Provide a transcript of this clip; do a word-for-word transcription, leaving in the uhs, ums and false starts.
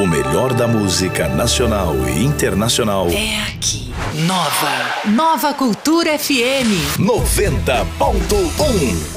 O melhor da música nacional e internacional é aqui. Nova. Nova Cultura F M. noventa ponto um.